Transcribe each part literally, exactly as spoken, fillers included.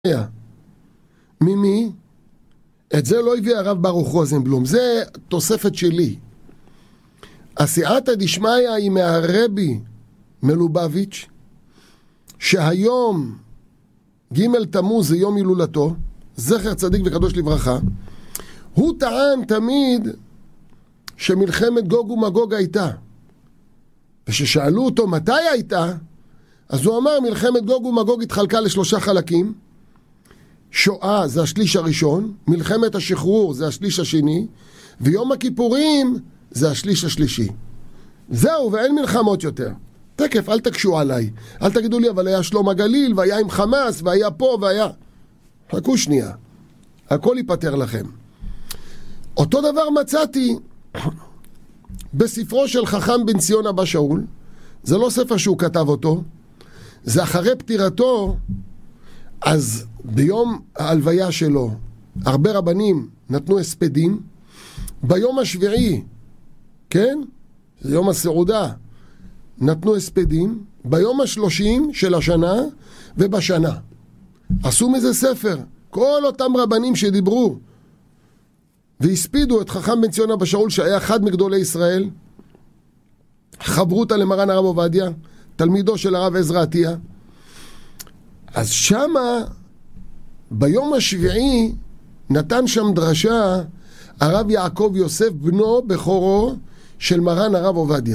ממי? את זה לא הביא הרב ברוך רוזנבלום, זה תוספת שלי. הסייעתא דשמיא היא מהרבי מלובביץ', שהיום ג' תמוז זה יום הילולתו, זכר צדיק וקדוש לברכה. הוא טען תמיד שמלחמת גוג ומגוג הייתה, וששאלו אותו מתי הייתה, אז הוא אמר מלחמת גוג ומגוג התחלקה לשלושה חלקים. שואה זה השליש הראשון, מלחמת השחרור זה השליש השני, ויום הכיפורים זה השליש השלישי. זהו, ואין מלחמות יותר. תקף, אל תקשו עליי, אל תגידו לי אבל היה שלום הגליל והיה עם חמאס והיה פה והיה, חכו שנייה, הכל ייפטר לכם. אותו דבר מצאתי בספרו של חכם בן ציון אבא שאול. זה לא ספר שהוא כתב אותו, זה אחרי פטירתו. אז ביום ההלוויה שלו הרבה רבנים נתנו הספדים. ביום השביעי, כן, זה יום הסעודה, נתנו הספדים. ביום השלושים של השנה ובשנה עשו מזה ספר. כל אותם רבנים שדיברו והספידו את חכם בן ציון אבא שאול, שהיה אחד מגדולי ישראל, חברותא למרן הרב עובדיה, תלמידו של הרב עזרא עטיה. אז שמה ביום השביעי נתן שם דרשה הרב יעקב יוסף, בנו בכורו של מרן הרב עובדיה.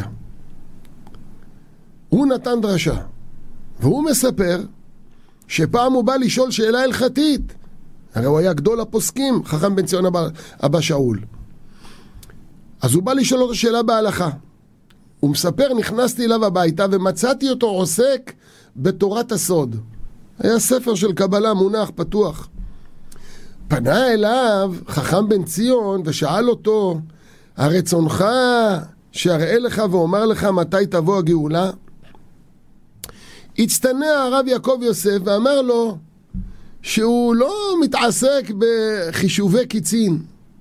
הוא נתן דרשה, והוא מספר שפעם הוא בא לשאול שאלה הלכתית. הרי הוא היה גדול הפוסקים, חכם בן ציון אבא, אבא שאול. אז הוא בא לשאול אותו שאלה בהלכה. הוא מספר, נכנסתי אליו הביתה ומצאתי אותו עוסק בתורת הסוד. היה ספר של קבלה מונח פתוח. פנה אליו חכם בן ציון ושאל אותו, הרצונך שאראה לך ואומר לך מתי תבוא הגאולה? הצטנע הרב יעקב יוסף ואמר לו שהוא לא מתעסק בחישובי קיצין.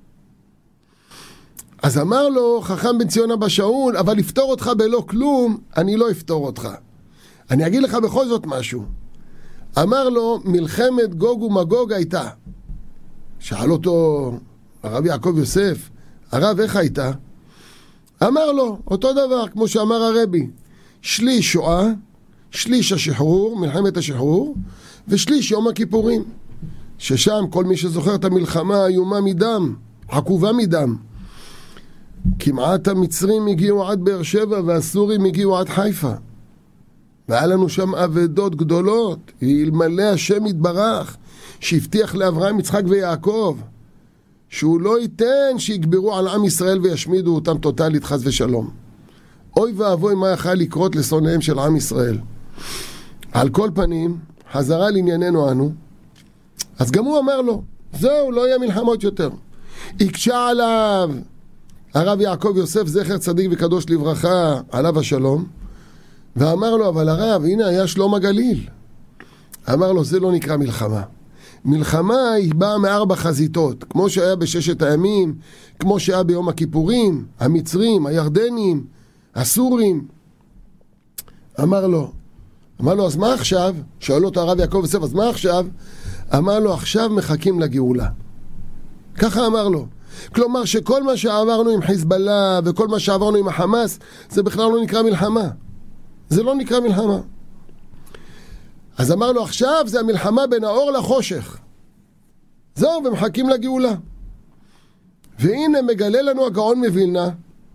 אז אמר לו חכם בן ציון אבא שאול, אבל לפתור אותך בלא כלום, אני לא אפתור אותך. אני אגיד לך בכל זאת משהו. אמר לו, מלחמת גוג ומגוג הייתה. שאל אותו הרב יעקב יוסף, הרב איך הייתה? אמר לו, אותו דבר כמו שאמר הרבי, שליש שואה, שליש השחרור, מלחמת השחרור, ושליש יום הכיפורים, ששם כל מי שזוכר את המלחמה האיומה מדם, עקובה מדם. כמעט המצרים הגיעו עד באר שבע והסורים הגיעו עד חיפה, והיה לנו שם אבדות גדולות, אלמלא השם יתברך שהבטיח לאברהם, יצחק ויעקב שהוא לא ייתן שיגברו על עם ישראל וישמידו אותם טוטלית חס ושלום. אוי ואבוי מה יכל לקרות לשונאיהם של עם ישראל. על כל פנים, חזרה לענייננו אנו. אז גם הוא אמר לו, זהו, לא יהיה מלחמות יותר. הקשה עליו הרב יעקב יוסף, זכר צדיק וקדוש לברכה, עליו השלום, ואמר לו, אבל הרב, הנה היה שלום הגליל. אמר לו, זה לא נקרא מלחמה. מלחמה היא באה מארבע חזיתות, כמו שהיה בששת הימים, כמו שהיה ביום הכיפורים, המצרים, הירדנים, הסורים. אמר לו, אמר לו, אז מה עכשיו? שואל אותו הרב יעקב יוסף, אז מה עכשיו? אמר לו, עכשיו מחכים לגאולה. ככה אמר לו. כלומר שכל מה שעברנו עם חיזבאללה וכל מה שעברנו עם החמאס, זה בכלל לא נקרא מלחמה. זה לא נקרא מלחמה. אז אמר לו, עכשיו זה המלחמה בין האור לחושך. זהו, ומחכים לגאולה. והנה מגלה לנו הגאון מווילנה,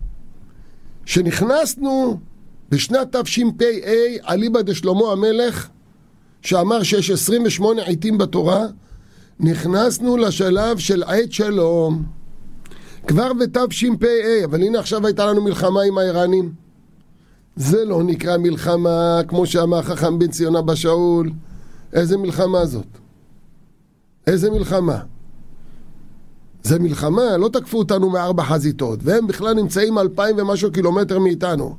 שנכנסנו בשנת תשפ"א אליבא דשלמה המלך, שאמר שיש עשרים ושמונה עיתים בתורה, נכנסנו לשלב של עת שלום. כבר בתשפ"א, אבל הנה עכשיו הייתה לנו מלחמה עם האיראנים. זה לא נקרא מלחמה, כמו שאמר חכם בן ציון אבא שאול. איזה מלחמה זאת? איזה מלחמה? זה מלחמה, לא תקפו אותנו מארבע חזיתות, והם בכלל נמצאים אלפיים ומשהו קילומטר מאיתנו.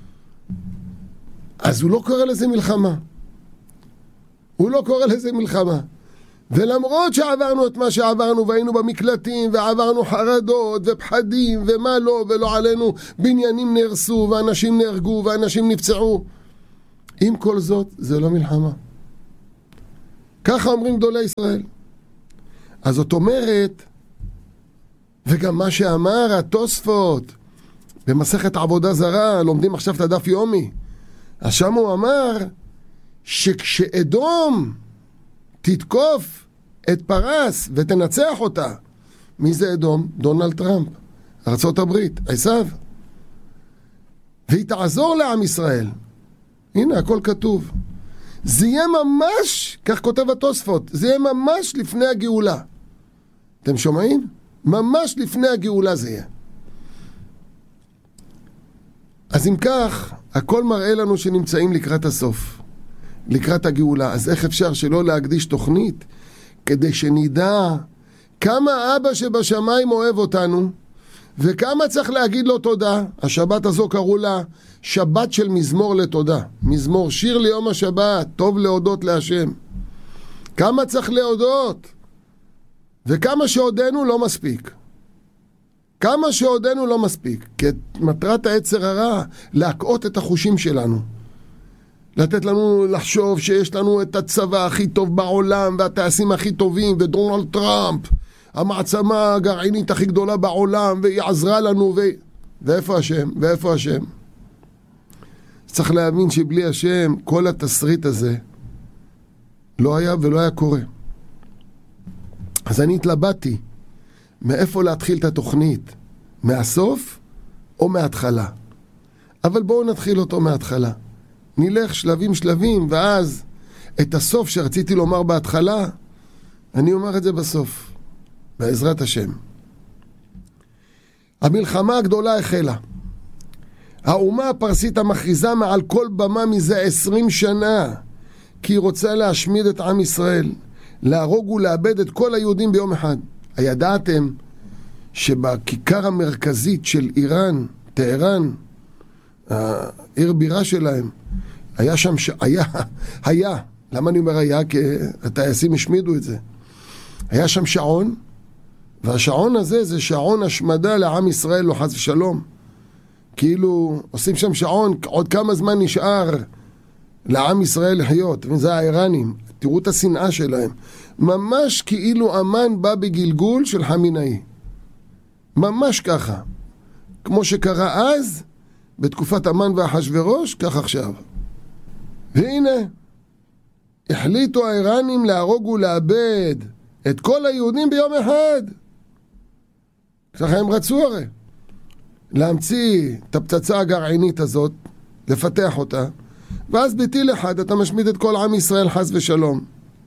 אז הוא לא קורא לזה מלחמה. הוא לא קורא לזה מלחמה. ולמרות שעברנו את מה שעברנו והיינו במקלטים ועברנו חרדות ופחדים ומה לא ולא עלינו, בניינים נהרסו ואנשים נהרגו ואנשים נפצעו, עם כל זאת זה לא מלחמה. ככה אומרים גדולי ישראל. אז זאת אומרת, וגם מה שאמר התוספות במסכת עבודה זרה, לומדים עכשיו את הדף יומי, אז שם הוא אמר שכשאדום תתקוף את פרס ותנצח אותה, מי זה אדום? דונלד טראמפ, ארצות הברית, עשיו, והיא תעזור לעם ישראל. הנה הכל כתוב, זה יהיה ממש, כך כותב התוספות, זה יהיה ממש לפני הגאולה. אתם שומעים? ממש לפני הגאולה זה יהיה. אז אם כך, הכל מראה לנו שנמצאים לקראת הסוף, לקראת הגאולה. אז איך אפשר שלא להקדיש תוכנית כדי שנדע כמה אבא שבשמיים אוהב אותנו, וכמה צריך להגיד לו תודה. השבת הזו קראו לה שבת של מזמור לתודה, מזמור שיר ליום השבת, טוב להודות להשם. כמה צריך להודות, וכמה שעודנו לא מספיק. כמה שעודנו לא מספיק, כי מטרת היצר הרע להקעות את החושים שלנו, לתת לנו לחשוב שיש לנו את הצבא הכי טוב בעולם והטייסים הכי טובים ודונלד טראמפ המעצמה הגרעינית הכי גדולה בעולם והיא עזרה לנו ו... ואיפה השם? ואיפה השם? צריך להאמין שבלי השם כל התסריט הזה לא היה ולא היה קורה. אז אני התלבטתי מאיפה להתחיל את התוכנית, מהסוף או מההתחלה. אבל בואו נתחיל אותו מההתחלה, נלך שלבים שלבים, ואז את הסוף שרציתי לומר בהתחלה אני אומר את זה בסוף, בעזרת השם. המלחמה הגדולה החלה. האומה הפרסית המכריזה מעל כל במה מזה עשרים שנה כי היא רוצה להשמיד את עם ישראל, להרוג ולאבד את כל היהודים ביום אחד. הידעתם שבכיכר המרכזית של איראן, טהרן, העיר בירה שלהם, היה שם, ש... היה, היה, למה אני אומר היה? כי הטייסים השמידו את זה. היה שם שעון, והשעון הזה זה שעון השמדה לעם ישראל, לא חס ושלום. כאילו עושים שם שעון, עוד כמה זמן נשאר לעם ישראל לחיות, וזה האיראנים. תראו את השנאה שלהם. ממש כאילו אמן בא בגלגול של חמינאי. ממש ככה. כמו שקרה אז, בתקופת אמן ואחשוורוש, כך עכשיו. והנה, החליטו האיראנים להרוג ולאבד את כל היהודים ביום אחד. ככה הם רצו הרי. להמציא את הפצצה הגרעינית הזאת, לפתח אותה, ואז בטיל אחד אתה משמיד את כל עם ישראל חס ושלום.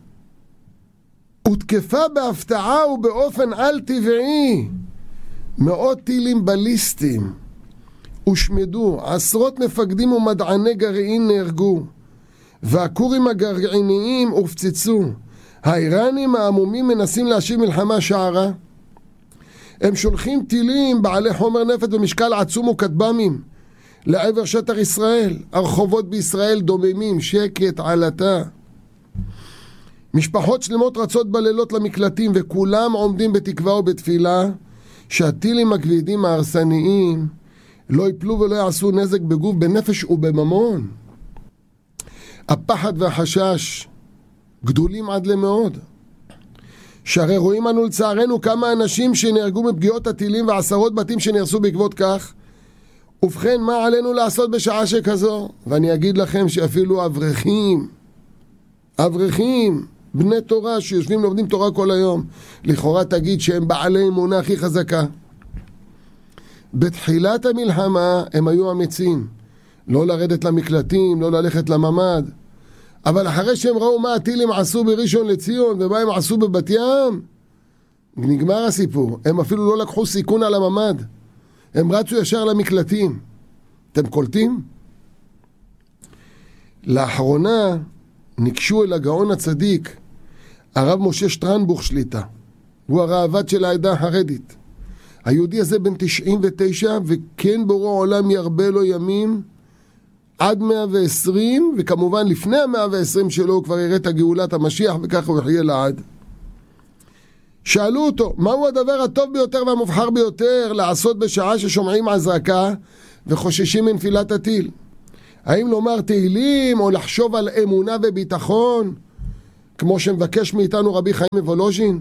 הותקפה בהפתעה ובאופן על טבעי מאות טילים בליסטיים הושמדו, עשרות מפקדים ומדעני גרעין נהרגו, והכורים הגרעיניים הופצצו. האיראנים העמומים מנסים להשיב מלחמה שערה. הם שולחים טילים בעלי חומר נפץ במשקל עצום וכטב"מים לעבר שטח ישראל. הרחובות בישראל דוממים, שקט עלטה. משפחות שלמות רצות בלילות למקלטים, וכולם עומדים בתקווה ובתפילה שהטילים הכבדים ההרסניים לא ייפלו ולא יעשו נזק בגוף, בנפש ובממון. הפחד והחשש גדולים עד למאוד. שהרי רואים אנו לצערנו כמה אנשים שנהרגו מפגיעות הטילים ועשרות בתים שנהרסו בעקבות כך. ובכן, מה עלינו לעשות בשעה שכזו? ואני אגיד לכם שאפילו אברכים, אברכים, בני תורה שיושבים לומדים תורה כל היום, לכאורה תגיד שהם בעלי אמונה הכי חזקה. בתחילת המלחמה הם היו אמיצים, לא לרדת למקלטים, לא ללכת לממד. אבל אחרי שהם ראו מה הטילים עשו בראשון לציון ומה הם עשו בבת ים, נגמר הסיפור. הם אפילו לא לקחו סיכון על הממד, הם רצו ישר למקלטים. אתם קולטים? לאחרונה ניגשו אל הגאון הצדיק הרב משה שטרנבוך שליטה, הוא הראב"ד של העדה החרדית. היהודי הזה בן תשעים ותשע, וכן בורא עולם ירבה לו ימים עד מאה ועשרים, וכמובן לפני המאה ועשרים שלו הוא כבר יראה את הגאולת המשיח, וככה הוא יחיה לעד. שאלו אותו, מהו הדבר הטוב ביותר והמובחר ביותר לעשות בשעה ששומעים הזרקה וחוששים מנפילת הטיל? האם לומר תהילים או לחשוב על אמונה וביטחון כמו שמבקש מאיתנו רבי חיים מוולוז'ין?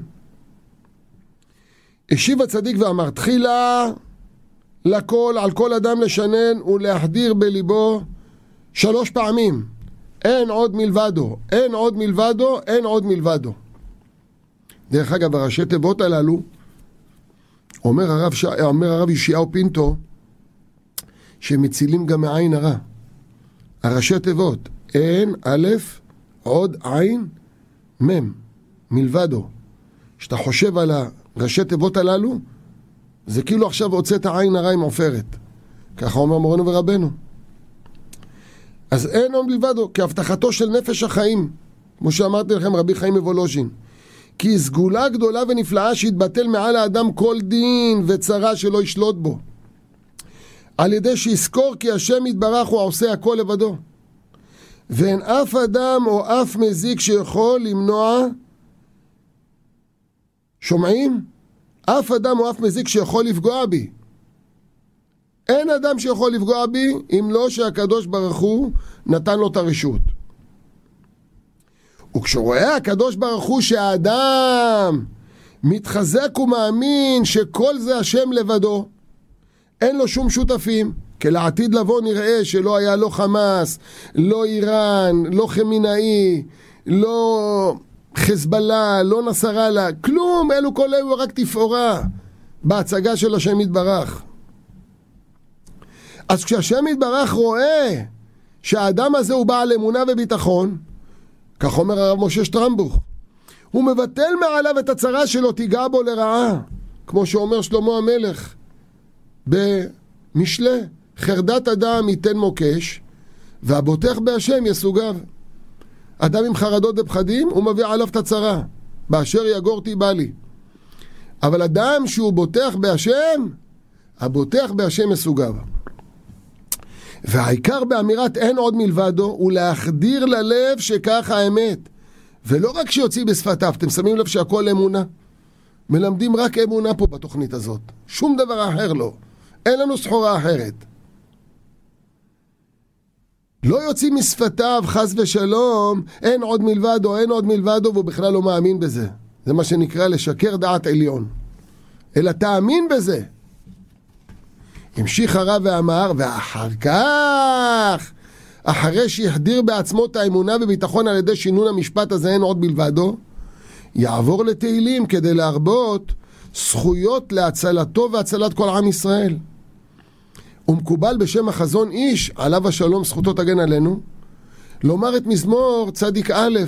השיב הצדיק ואמר, תחילה לכל, על כל אדם לשנן ולהחדיר בליבו שלוש פעמים, אין עוד מלבדו, אין עוד מלבדו, אין עוד מלבדו. דרך אגב, הראשי תיבות הללו, אומר הרב, ש... אומר הרב ישעיהו פינטו, שמצילים גם מעין הרע. הראשי תיבות, אין, א', עוד, עין, מם, מלבדו. כשאתה חושב על הראשי תיבות הללו, זה כאילו עכשיו הוצאת עין הרע עם עופרת. ככה אומר מורנו ורבנו. אז אין עוד מלבדו, כהבטחתו של נפש החיים, כמו שאמרתי לכם רבי חיים מוולוז'ין. כי סגולה גדולה ונפלאה שהתבטל מעל האדם כל דין וצרה שלא ישלוט בו. על ידי שיזכור כי השם יתברך הוא עושה הכל לבדו. ואין אף אדם או אף מזיק שיכול למנוע, שומעים? אף אדם או אף מזיק שיכול לפגוע בי. אין אדם שיכול לפגוע בי אם לא שהקדוש ברוך הוא נתן לו את הרשות. וכשרואה הקדוש ברוך הוא שהאדם מתחזק ומאמין שכל זה השם לבדו, אין לו שום שותפים, כי לעתיד לבוא נראה שלא היה לא חמאס, לא איראן, לא חמינאי, לא חזבאללה, לא נסראללה, כלום, אלו כל אלו רק תפאורה בהצגה של השם יתברך. אז כשהשם יתברך רואה שהאדם הזה הוא בעל אמונה וביטחון, כך אומר הרב משה שטרמבוך, הוא מבטל מעליו את הצרה שלו, תיגע בו לרעה, כמו שאומר שלמה המלך במשלי, חרדת אדם ייתן מוקש והבוטח בהשם יסוגיו. אדם עם חרדות ופחדים הוא מביא עליו את הצרה, באשר יגורתי בא לי. אבל אדם שהוא בוטח בהשם, הבוטח בהשם יסוגיו. והעיקר באמירת אין עוד מלבדו הוא להחדיר ללב שכך האמת, ולא רק שיוציא בשפתיו. אתם שמים לב שהכל אמונה? מלמדים רק אמונה פה בתוכנית הזאת, שום דבר אחר לא, אין לנו סחורה אחרת. לא יוציא משפתיו חס ושלום אין עוד מלבדו, אין עוד מלבדו, והוא בכלל לא מאמין בזה. זה מה שנקרא לשקר דעת עליון, אלא תאמין בזה. המשיך הרב ואמר, ואחר כך, אחרי שיחדיר בעצמו את האמונה וביטחון על ידי שינון המשפט הזה אין עוד מלבדו, יעבור לתהילים כדי להרבות זכויות להצלתו והצלת כל עם ישראל. ומקובל בשם החזון איש, עליו השלום זכותו תגן עלינו, לומר את מזמור צדיק א',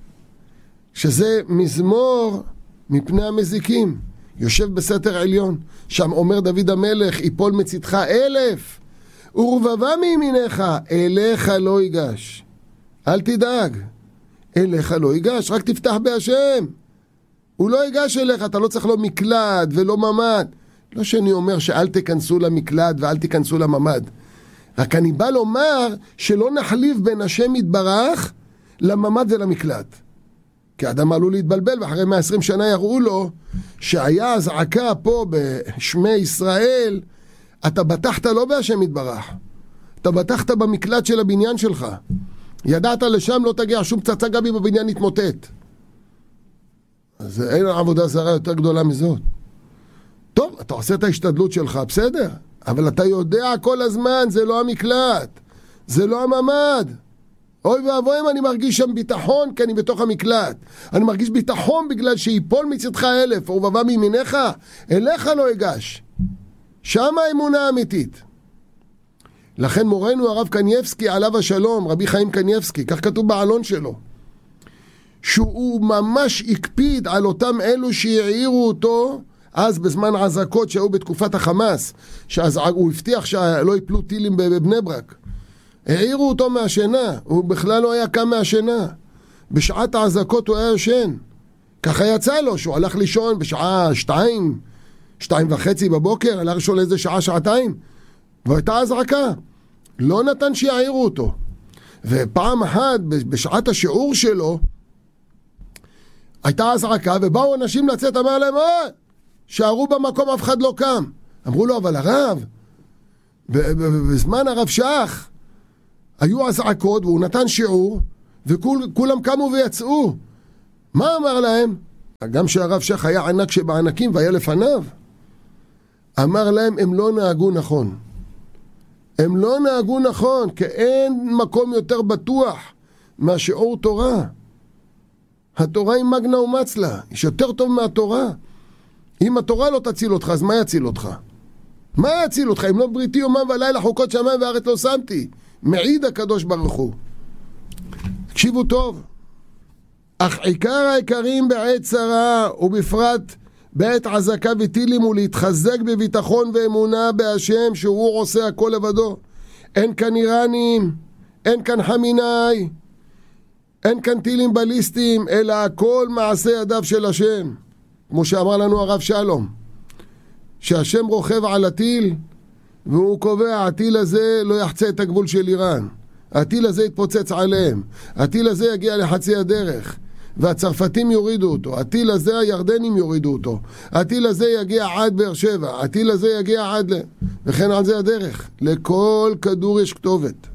שזה מזמור מפני המזיקים, יושב בסתר עליון, שם אומר דוד המלך, יפול מצדך אלף ורבבה מימינך, אליך לא ייגש. אל תדאג, אליך לא ייגש, רק תפתח בהשם, הוא לא ייגש אליך. אתה לא צריך לו מקלד ולא ממד. לא שאני אומר שאל תכנסו למקלד ואל תכנסו לממד, רק אני בא לומר שלא נחליף בין השם יתברך לממד ולמקלד, כי האדם עלול להתבלבל, ואחרי מאה ועשרים שנה יראו לו שהיה הזעקה פה בשמי ישראל, אתה בטחת לא בהשם יתברך, אתה בטחת במקלד של הבניין שלך, ידעת לשם לא תגיע, שום פצצה גבי בבניין יתמוטט. אז אין עבודה זרה יותר גדולה מזאת. טוב, אתה עושה את ההשתדלות שלך, בסדר, אבל אתה יודע כל הזמן, זה לא המקלט, זה לא הממד. אוי ואבוי אם אני מרגיש שם ביטחון, כי אני בתוך המקלט. אני מרגיש ביטחון בגלל שיפול מצדך אלף, ורבבה מימינך, אליך לא ייגש. שם האמונה האמיתית. לכן מורנו הרב קניבסקי, עליו השלום, רבי חיים קניבסקי, כך כתוב בעלון שלו, שהוא ממש הקפיד על אותם אלו שהעירו אותו, אז בזמן עזקות שהיו בתקופת החמאס, שאז הוא הבטיח שלא יפלו טילים בבני ברק. העירו אותו מהשינה, הוא בכלל לא היה קם מהשינה. בשעת העזקות הוא היה ישן. ככה יצא לו, שהוא הלך לישון בשעה שתיים, שתיים וחצי בבוקר, הלך לישון לאיזה שעה, שעתיים, והייתה הזעקה. לא נתן שיעירו אותו. ופעם אחת, בשעת השיעור שלו, הייתה הזעקה, ובאו אנשים לצאת, אמר להם, אה, שערו במקום, אף אחד לא קם. אמרו לו, אבל הרב, בזמן הרב שח, היו הזעקות, והוא נתן שיעור, וכולם קמו ויצאו. מה אמר להם? גם שהרב שך היה ענק שבענקים והיה לפניו, אמר להם, הם לא נהגו נכון. הם לא נהגו נכון, כי אין מקום יותר בטוח מהשיעור תורה. התורה היא מגנה ומצלה, יש יותר טוב מהתורה. אם התורה לא תציל אותך, אז מה יציל אותך? מה יציל אותך? אם לא בריתי יומם ולילה חוקות שמיים וארץ לא שמתי. מעיד הקדוש ברוך הוא. תקשיבו טוב. אך עיקר העיקרים בעת צרה, ובפרט בעת עזקה וטילים, הוא להתחזק בביטחון ואמונה בהשם שהוא עושה הכל לבדו. אין כאן איראנים, אין כאן חמינאי, אין כאן טילים בליסטים, אלא הכל מעשה ידיו של השם. כמו שאמר לנו הרב שלום, שהשם רוכב על הטיל והוא קובע, הטיל הזה לא יחצה את הגבול של איראן, הטיל הזה יתפוצץ עליהם, הטיל הזה יגיע לחצי הדרך והצרפתים יורידו אותו, הטיל הזה הירדנים יורידו אותו, הטיל הזה יגיע עד באר שבע, הטיל הזה יגיע עד ל... וכן על זה הדרך. לכל כדור יש כתובת.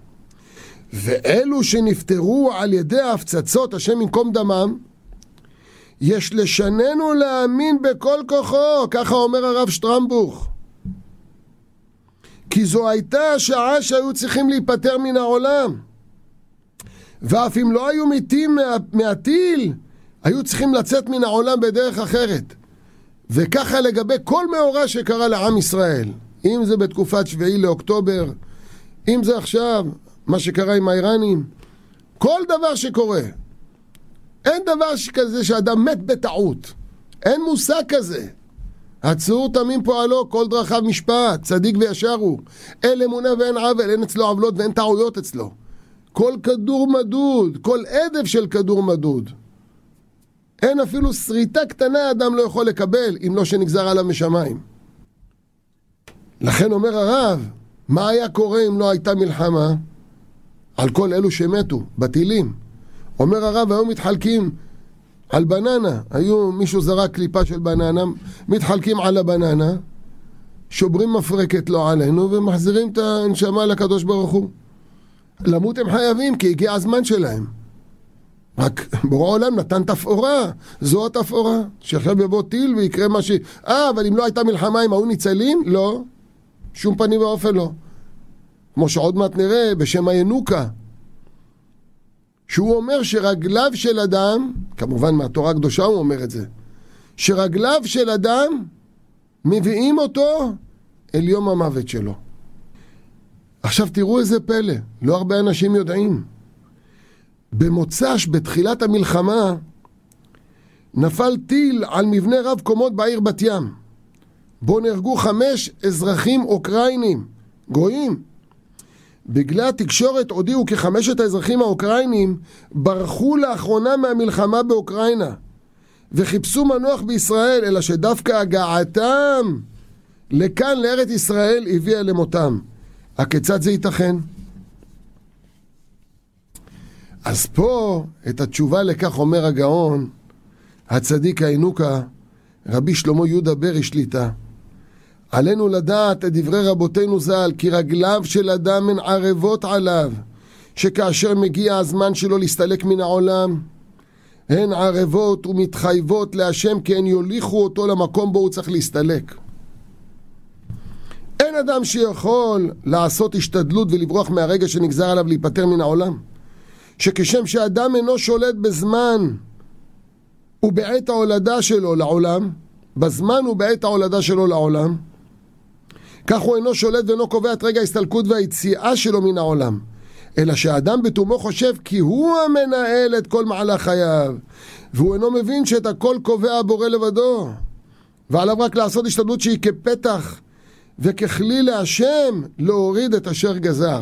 ואלו שנפטרו על ידי ההפצצות, השם ינקום דמם, יש לשננו להאמין בכל כוחו, ככה אומר הרב שטרמבוך, כי זו הייתה השעה שהיו צריכים להיפטר מן העולם, ואף אם לא היו מתים מה, מהטיל, היו צריכים לצאת מן העולם בדרך אחרת. וככה לגבי כל מאורע שקרה לעם ישראל, אם זה בתקופת שביעי לאוקטובר, אם זה עכשיו מה שקרה עם האיראנים, כל דבר שקורה, אין דבר כזה שאדם מת בטעות, אין מושג כזה. הצור תמים פועלו, כל דרכיו משפט, צדיק וישר הוא, אין אמונה ואין עוול, אין אצלו עוולות ואין טעויות אצלו. כל כדור מדוד, כל עדף של כדור מדוד. אין אפילו שריטה קטנה אדם לא יכול לקבל, אם לא שנגזר עליו משמיים. לכן אומר הרב, מה היה קורה אם לא הייתה מלחמה על כל אלו שמתו בטילים? אומר הרב, היו מתחלקים על בננה, היו מישהו זרק קליפה של בננה, מתחלקים על הבננה, שוברים מפרקת לו עלינו ומחזירים את הנשמה לקדוש ברוך הוא. למות הם חייבים, כי הגיע הזמן שלהם. רק בורא עולם נתן תפאורה, זו התפאורה, שעכשיו יבוא טיל ויקרה מה ש... אה, אבל אם לא הייתה מלחמה עם ההוא ניצלים? לא, שום פנים ואופן לא. כמו שעוד מעט נראה בשם הינוקה, שהוא אומר שרגליו של אדם, כמובן מהתורה הקדושה הוא אומר את זה, שרגליו של אדם מביאים אותו אל יום המוות שלו. עכשיו תראו איזה פלא, לא הרבה אנשים יודעים. במוצ"ש, בתחילת המלחמה, נפל טיל על מבנה רב קומות בעיר בת ים. בו נהרגו חמש אזרחים אוקראינים, גויים. בגלל התקשורת הודיעו כי חמשת האזרחים האוקראינים ברחו לאחרונה מהמלחמה באוקראינה וחיפשו מנוח בישראל, אלא שדווקא הגעתם לכאן לארץ ישראל הביאה למותם. הכיצד זה ייתכן? אז פה את התשובה לכך אומר הגאון הצדיק הינוקה רבי שלמה יהודה ברי שליטה. עלינו לדעת את דברי רבותינו ז"ל, כי רגליו של אדם הן ערבות עליו, שכאשר מגיע הזמן שלו להסתלק מן העולם, הן ערבות ומתחייבות להשם, כי הן יוליכו אותו למקום בו הוא צריך להסתלק. אין אדם שיכול לעשות השתדלות ולברוח מהרגע שנגזר עליו להיפטר מן העולם, שכשם שאדם אינו שולט בזמן ובעת ההולדה שלו לעולם, בזמן ובעת ההולדה שלו לעולם, כך הוא אינו שולט ואינו קובע את רגע ההסתלקות והיציאה שלו מן העולם, אלא שהאדם בתומו חושב כי הוא המנהל את כל מעלה חייו, והוא אינו מבין שאת הכל קובע הבורא לבדו, ועליו רק לעשות השתדלות שהיא כפתח וככלי להשם להוריד את אשר גזר.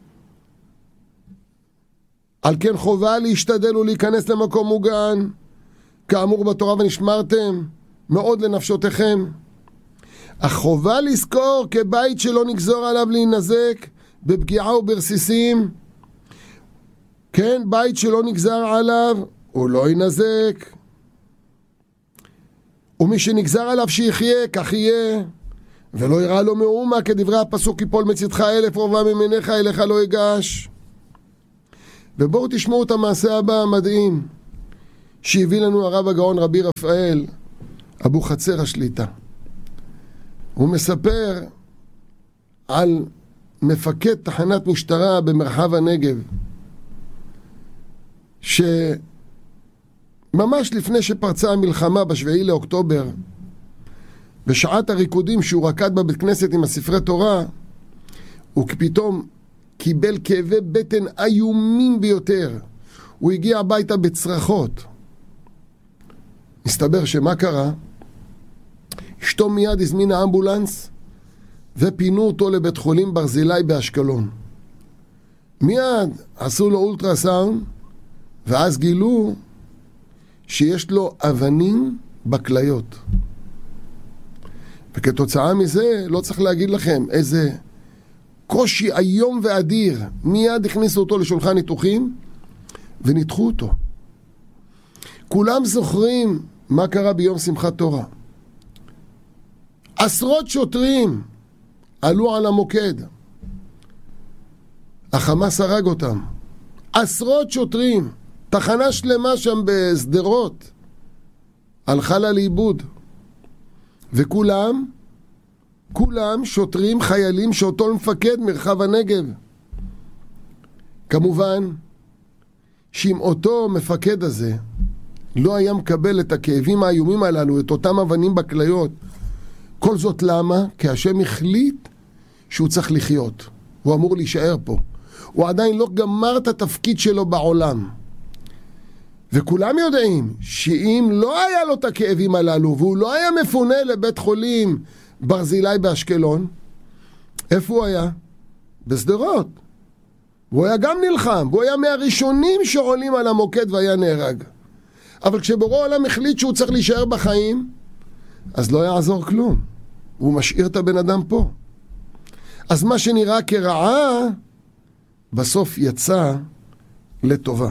על כן חובה להשתדל ולהיכנס למקום מוגן, כאמור בתורה ונשמרתם מאוד לנפשותיכם. אך חובה לזכור כבית שלא נגזור עליו להינזק בפגיעה וברסיסים. כן, בית שלא נגזר עליו הוא לא ינזק, ומי שנגזר עליו שיחיה כך יהיה, ולא יראה לו מאומה, כדברי הפסוק יפול מצדך אלף רובה ממניך אליך לא יגש. ובואו תשמעו את המעשה הבא המדהים, שהביא לנו הרב הגאון רבי רפאל אבו חצר השליטה. הוא מספר על מפקד תחנת משטרה במרחב הנגב, שממש לפני שפרצה המלחמה בשביעי לאוקטובר, בשעת הריקודים שהוא רקד בבית כנסת עם הספרי תורה, הוא פתאום קיבל כאבי בטן איומים ביותר. הוא הגיע הביתה בצרחות. מסתבר שמה קרה? אשתו מיד הזמינה אמבולנס ופינו אותו לבית חולים ברזילי באשקלון. מיד עשו לו אולטרסאונד, ואז גילו שיש לו אבנים בכליות. וכתוצאה מזה, לא צריך להגיד לכם איזה קושי איום ואדיר. מיד הכניסו אותו לשולחן ניתוחים וניתחו אותו. כולם זוכרים מה קרה ביום שמחת תורה. עשרות שוטרים עלו על המוקד. החמאס הרג אותם. עשרות שוטרים, תחנה שלמה שם בסדרות, הלכה לה לאיבוד. וכולם, כולם שוטרים, חיילים שאותו מפקד מרחב הנגב. כמובן, שאם אותו מפקד הזה לא היה מקבל את הכאבים האיומים הללו, את אותם אבנים בכליות, כל זאת למה? כי השם החליט שהוא צריך לחיות. הוא אמור להישאר פה. הוא עדיין לא גמר את התפקיד שלו בעולם. וכולם יודעים שאם לא היה לו את הכאבים הללו, והוא לא היה מפונה לבית חולים ברזילי באשקלון, איפה הוא היה? בסדרות. הוא היה גם נלחם, הוא היה מהראשונים שעולים על המוקד והיה נהרג. אבל כשבורא העולם החליט שהוא צריך להישאר בחיים, אז לא יעזור כלום. הוא משאיר את הבן אדם פה. אז מה שנראה כרעה, בסוף יצא לטובה.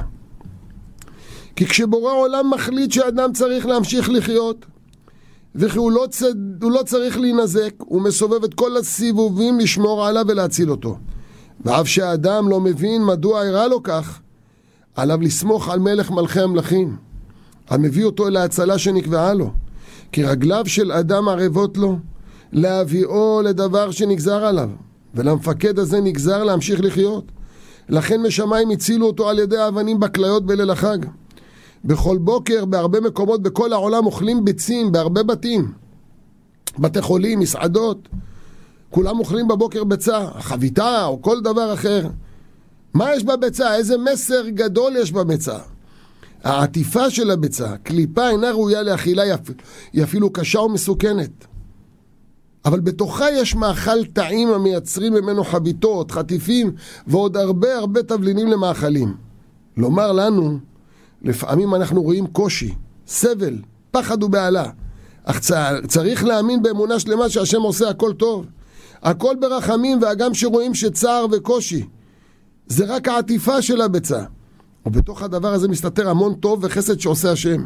כי כשבורא העולם מחליט שאדם צריך להמשיך לחיות, וכי הוא לא, צד... הוא לא צריך להינזק, הוא מסובב את כל הסיבובים לשמור עליו ולהציל אותו. ואף שהאדם לא מבין מדוע הראה לו כך, עליו לסמוך על מלך מלכי המלכים, המביא אותו אל ההצלה שנקבעה לו. כי רגליו של אדם ערבות לו, להביאו לדבר שנגזר עליו, ולמפקד הזה נגזר להמשיך לחיות. לכן משמיים הצילו אותו על ידי האבנים בכליות בליל החג. בכל בוקר, בהרבה מקומות בכל העולם אוכלים ביצים, בהרבה בתים, בתי חולים, מסעדות, כולם אוכלים בבוקר ביצה, חביתה או כל דבר אחר. מה יש בביצה? איזה מסר גדול יש בביצה? העטיפה של הביצה, קליפה אינה ראויה לאכילה, היא אפילו קשה ומסוכנת. אבל בתוכה יש מאכל טעים המייצרים ממנו חביתות, חטיפים ועוד הרבה הרבה תבלינים למאכלים. לומר לנו, לפעמים אנחנו רואים קושי, סבל, פחד ובעלה, אך צריך להאמין באמונה שלמה שהשם עושה הכל טוב. הכל ברחמים, והגם שרואים שצער וקושי זה רק העטיפה של הביצה, ובתוך הדבר הזה מסתתר המון טוב וחסד שעושה השם.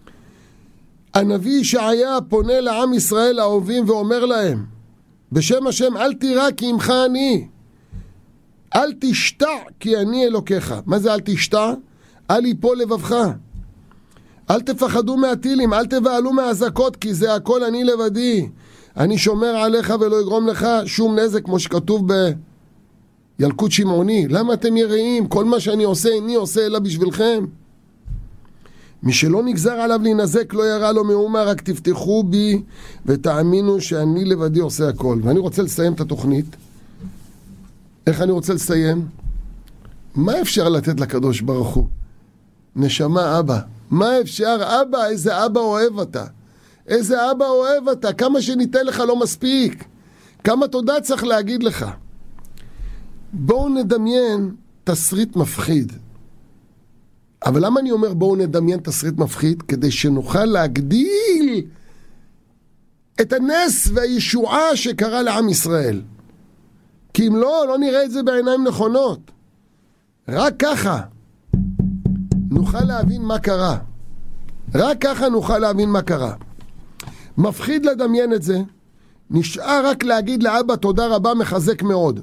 הנביא ישעיה פונה לעם ישראל האהובים ואומר להם, בשם השם אל תירא כי עמך אני, אל תשתע כי אני אלוקיך. מה זה אל תשתע? אל יפול לבבך, אל תפחדו מהטילים, אל תבעלו מהאזעקות, כי זה הכל אני לבדי, אני שומר עליך ולא יגרום לך שום נזק, כמו שכתוב בילקוט שמעוני. למה אתם יראים? כל מה שאני עושה איני עושה אלא בשבילכם. מי שלא נגזר עליו להינזק לא יראה לו מאומה, רק תפתחו בי ותאמינו שאני לבדי עושה הכל. ואני רוצה לסיים את התוכנית. איך אני רוצה לסיים? מה אפשר לתת לקדוש ברוך הוא? נשמה אבא. מה אפשר? אבא, איזה אבא אוהב אתה. איזה אבא אוהב אתה. כמה שניתן לך לא מספיק. כמה תודה צריך להגיד לך. בואו נדמיין תסריט מפחיד. אבל למה אני אומר בואו נדמיין תסריט מפחיד? כדי שנוכל להגדיל את הנס והישועה שקרה לעם ישראל. כי אם לא, לא נראה את זה בעיניים נכונות. רק ככה נוכל להבין מה קרה. רק ככה נוכל להבין מה קרה. מפחיד לדמיין את זה. נשאר רק להגיד לאבא תודה רבה, מחזק מאוד.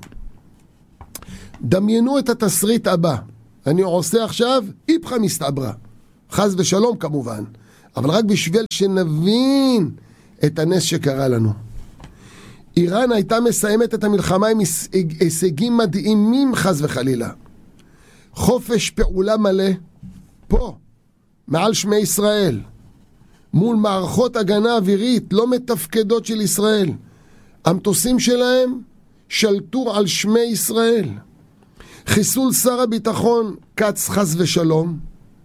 דמיינו את התסריט הבא. אני עושה עכשיו איפכה מסתברה. חס ושלום כמובן, אבל רק בשביל שנבין את הנס שקרה לנו. איראן הייתה מסיימת את המלחמה עם הישגים מדהימים חס וחלילה. חופש פעולה מלא, פה, מעל שמי ישראל, מול מערכות הגנה אווירית לא מתפקדות של ישראל. המטוסים שלהם שלטו על שמי ישראל. חיסול שר הביטחון קץ חס ושלום.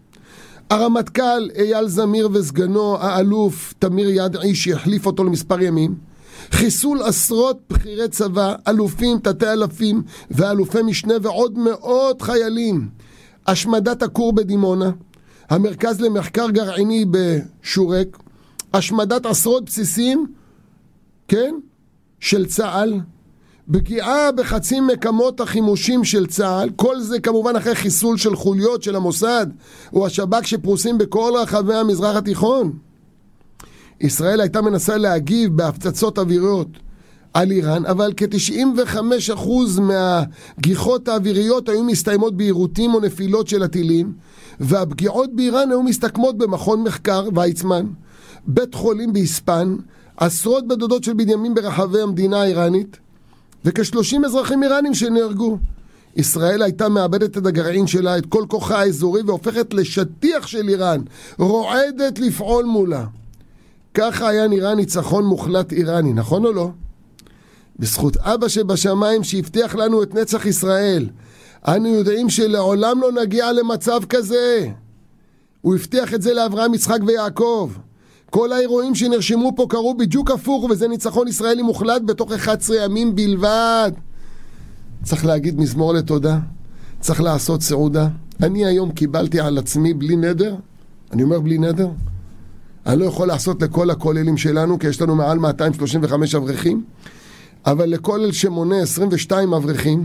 הרמטכ"ל אייל זמיר וסגנו האלוף תמיר ידעי שהחליף אותו למספר ימים. חיסול עשרות בחירי צבא, אלופים, תתי אלפים ואלופי משנה ועוד מאות חיילים. השמדת הכור בדימונה, המרכז למחקר גרעיני בשורק, השמדת עשרות בסיסים, כן, של צה"ל, פגיעה בחצי מקמות החימושים של צה"ל, כל זה כמובן אחרי חיסול של חוליות של המוסד או השב"כ שפרוסים בכל רחבי המזרח התיכון. ישראל הייתה מנסה להגיב בהפצצות אוויריות על איראן, אבל כ-תשעים וחמישה אחוז מהגיחות האוויריות היו מסתיימות בעירותים או נפילות של הטילים, והפגיעות באיראן היו מסתכמות במכון מחקר ויצמן, בית חולים בהיספן, עשרות בודדות של בניינים ברחבי המדינה האיראנית, וכ-שלושים אזרחים איראנים שנהרגו. ישראל הייתה מאבדת את הגרעין שלה, את כל כוחה האזורי, והופכת לשטיח של איראן, רועדת לפעול מולה. ככה היה נראה ניצחון מוחלט איראני, נכון או לא? בזכות אבא שבשמיים שהבטיח לנו את נצח ישראל, אנו יודעים שלעולם לא נגיע למצב כזה. הוא הבטיח את זה לאברהם, יצחק ויעקב. כל האירועים שנרשמו פה קרו בדיוק הפוך, וזה ניצחון ישראלי מוחלט בתוך אחד עשר ימים בלבד. צריך להגיד מזמור לתודה, צריך לעשות סעודה. אני היום קיבלתי על עצמי בלי נדר, אני אומר בלי נדר, אני לא יכול לעשות לכל הכוללים שלנו, כי יש לנו מעל מאתיים שלושים וחמישה אברכים, אבל לכולל שמונה עשרים ושתיים אברכים,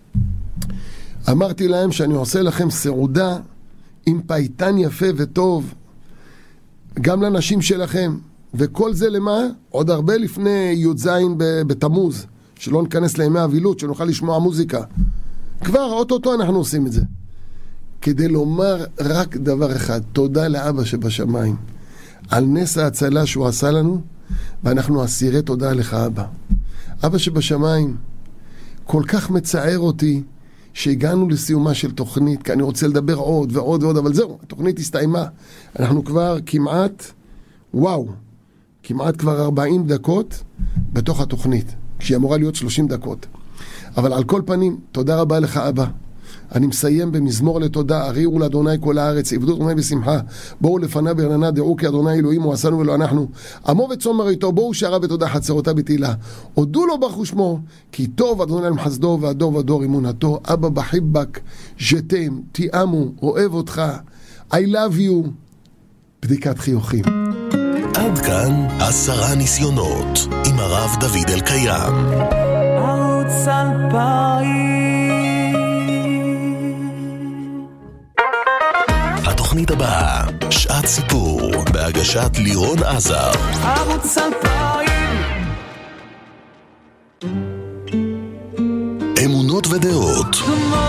אמרתי להם שאני עושה לכם סעודה עם פייטן יפה וטוב, גם לנשים שלכם, וכל זה למה? עוד הרבה לפני י"ז בתמוז, שלא נכנס לימי אבילות, שנוכל לשמוע מוזיקה. כבר, אוטוטו אנחנו עושים את זה. כדי לומר רק דבר אחד, תודה לאבא שבשמיים, על נס ההצלה שהוא עשה לנו, ואנחנו אסירי תודה לך אבא. אבא שבשמיים, כל כך מצער אותי, שהגענו לסיומה של תוכנית, כי אני רוצה לדבר עוד ועוד ועוד, אבל זהו, התוכנית הסתיימה. אנחנו כבר כמעט, וואו, כמעט כבר ארבעים דקות בתוך התוכנית, כשהיא אמורה להיות שלושים דקות. אבל על כל פנים, תודה רבה לך אבא. אני מסיים במזמור לתודה, הריעו לאדוני כל הארץ, עבדו אדוני בשמחה, בואו לפניו ברננה, דעו כי אדוני אלוהים הוא עשנו ולא אנחנו, עמו וצום מרעיתו, בואו שערה בתודה חצרותה בתהילה, הודו לו ברכו שמו, כי טוב אדוני על חסדו והדור ודור אמונתו. אבא בחיבק, ז'תם, תיאמו, אוהב אותך, I love you, בדיקת חיוכים. עד כאן עשרה ניסיונות עם הרב דוד אלקיים. ערוץ אלפיים. התוכנית הבאה, שעת סיפור, בהגשת לירון עזר. ערוץ אלפיים. אמונות ודעות.